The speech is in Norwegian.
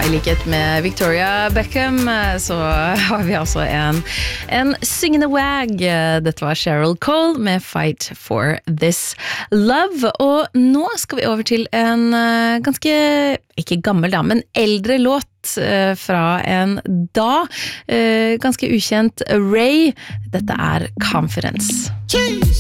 I likhet med Victoria Beckham så har vi altså en syngende wag. Dette var Cheryl Cole med Fight for This Love. Og nå skal vi over til en ganske, ikke gammel da, men eldre låt fra en da ganske ukjent Ray. Dette Confidence.